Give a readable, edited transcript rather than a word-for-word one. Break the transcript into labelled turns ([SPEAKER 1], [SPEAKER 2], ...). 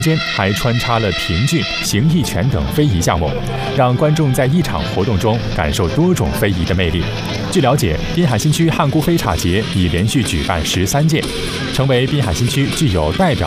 [SPEAKER 1] 间还穿插了平距、形意拳等非遗项目，让观众在一场活动中感受多种非遗的魅力。据了解，滨海新区汉姑飞叉节已连续举办13届，成为滨海新区具有代表